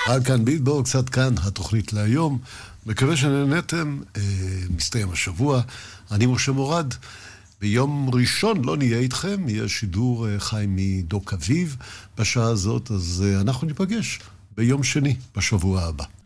עד כאן ביטבוקס, עד כאן התוכנית להיום. מקווה שנהנתם, מסתיים השבוע. אני משה מורד. ביום ראשון לא נהיה איתכם, יהיה שידור חי מדוק אביב בשעה הזאת, אז אנחנו ניפגש ביום שני בשבוע הבא.